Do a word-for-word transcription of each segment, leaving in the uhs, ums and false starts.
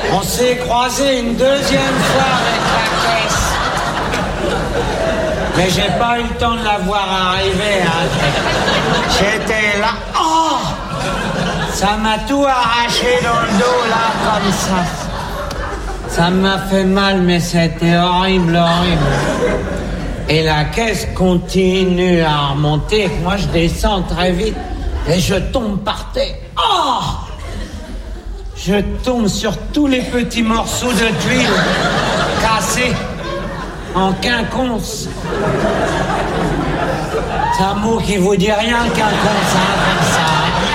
On s'est croisés une deuxième fois avec la caisse. Mais j'ai pas eu le temps de la voir arriver. Hein. J'étais là. Oh! Ça m'a tout arraché dans le dos, là, comme ça. Ça m'a fait mal, mais c'était horrible, horrible. Et la caisse continue à remonter. Moi, je descends très vite et je tombe par terre. Oh! Je tombe sur tous les petits morceaux de tuiles cassés en quinconce. C'est un mot qui vous dit rien, quinconce, hein, comme ça.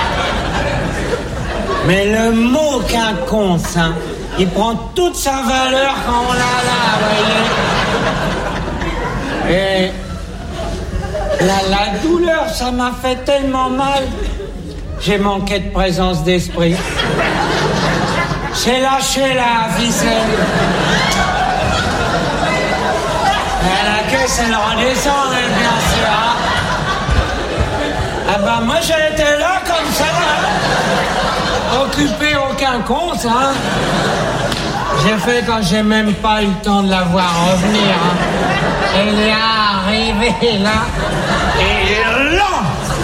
Mais le mot quinconce, hein, il prend toute sa valeur quand on l'a là, voyez. Et la, la douleur, ça m'a fait tellement mal. J'ai manqué de présence d'esprit. J'ai lâché la ficelle. Et la caisse, elle redescend, elle, bien sûr. Hein. Ah bah moi, j'étais là comme ça, hein. Occupé aucun compte, hein. J'ai fait quand j'ai même pas eu le temps de la voir revenir. Hein. Elle est arrivée là, et là.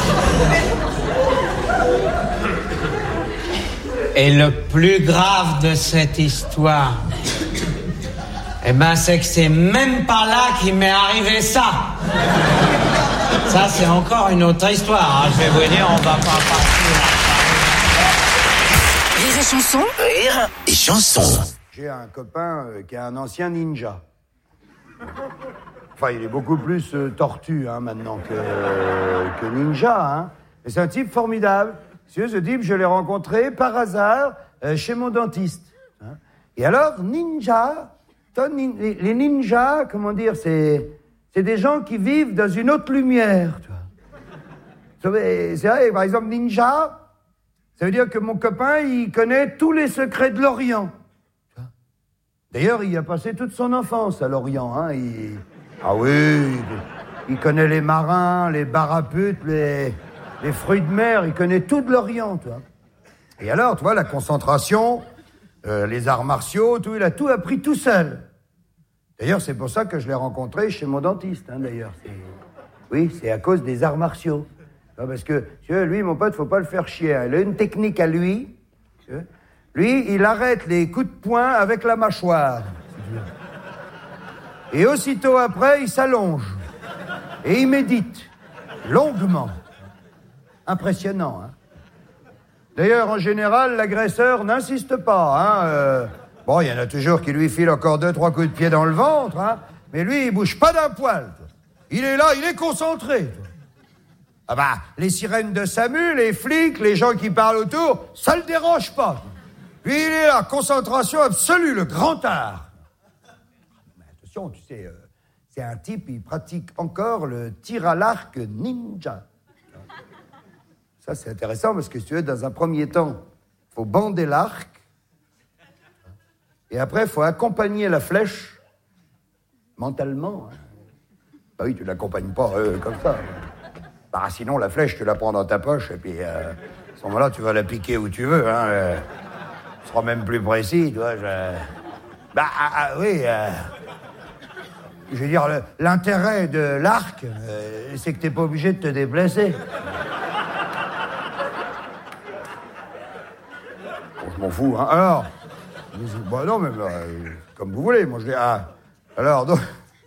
Et le plus grave de cette histoire, eh ben, c'est que c'est même pas là qu'il m'est arrivé ça. Ça, c'est encore une autre histoire. Hein. Je vais vous dire, on va pas partir. Rire et chanson. Rire et chanson. J'ai un copain euh, qui est un ancien ninja. Enfin, il est beaucoup plus euh, tortue hein, maintenant que, euh, que ninja. Hein. Mais c'est un type formidable. Ce type, je l'ai rencontré par hasard euh, chez mon dentiste. Hein. Et alors, ninja, toi, nin, les, les ninjas, comment dire, c'est, c'est des gens qui vivent dans une autre lumière. Tu vois. C'est vrai, par exemple, ninja, ça veut dire que mon copain, il connaît tous les secrets de l'Orient. D'ailleurs, il a passé toute son enfance à l'Orient. Hein. Il... Ah oui, il, il connaît les marins, les baraputes, les... les fruits de mer, il connaît tout de l'Orient, tu vois. Et alors, tu vois, la concentration, euh, les arts martiaux, tout, il a tout appris tout seul. D'ailleurs, c'est pour ça que je l'ai rencontré chez mon dentiste, hein, d'ailleurs. C'est... Oui, c'est à cause des arts martiaux. Parce que, tu vois, lui, mon pote, faut pas le faire chier. Hein. Il a une technique à lui. Tu vois. Lui, il arrête les coups de poing avec la mâchoire. Et aussitôt après, il s'allonge. Et il médite. Longuement. Impressionnant, hein. D'ailleurs, en général, l'agresseur n'insiste pas, hein. Euh, bon, il y en a toujours qui lui filent encore deux, trois coups de pied dans le ventre, hein. Mais lui, il bouge pas d'un poil. Il est là, il est concentré. Ah bah, les sirènes de SAMU, les flics, les gens qui parlent autour, ça le dérange pas. Lui, il est là, concentration absolue, le grand art. Mais attention, tu sais, euh, c'est un type, il pratique encore le tir à l'arc ninja. Ça, c'est intéressant parce que si tu veux, dans un premier temps, il faut bander l'arc. Et après, il faut accompagner la flèche mentalement. Hein. Bah oui, tu ne l'accompagnes pas euh, comme ça. Bah, sinon, la flèche, tu la prends dans ta poche et puis euh, à ce moment-là, tu vas la piquer où tu veux. Hein, euh, ce sera même plus précis, tu vois. Je... Bah ah, oui, euh... je veux dire, le, l'intérêt de l'arc, euh, c'est que tu n'es pas obligé de te déplacer. Je m'en fous, hein. Alors, bon, non, mais euh, comme vous voulez, moi je dis, ah, alors, donc,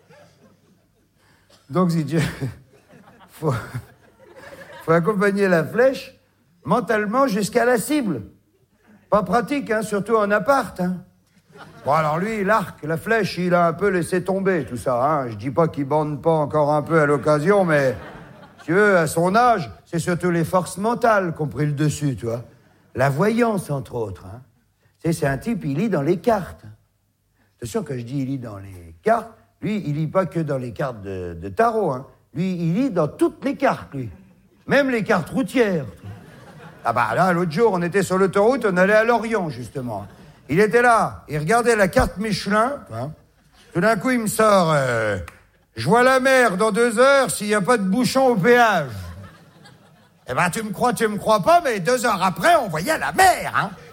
donc si tu, faut, faut accompagner la flèche mentalement jusqu'à la cible. Pas pratique, hein, surtout en appart, hein. Bon, alors lui, l'arc, la flèche, il a un peu laissé tomber tout ça, hein. Je dis pas qu'il bande pas encore un peu à l'occasion, mais, si tu veux, à son âge, c'est surtout les forces mentales qui ont pris le dessus, tu vois. La voyance, entre autres. Hein. Tu sais, c'est un type, il lit dans les cartes. Attention, quand je dis il lit dans les cartes, lui, il lit pas que dans les cartes de, de tarot. Hein. Lui, il lit dans toutes les cartes, lui. Même les cartes routières. Ah bah là, l'autre jour, on était sur l'autoroute, on allait à Lorient, justement. Il était là, il regardait la carte Michelin. Hein. Tout d'un coup, il me sort... Euh, je vois la mer dans deux heures s'il n'y a pas de bouchon au péage. Eh ben, tu me crois, tu me crois pas, mais deux heures après, on voyait la mer, hein.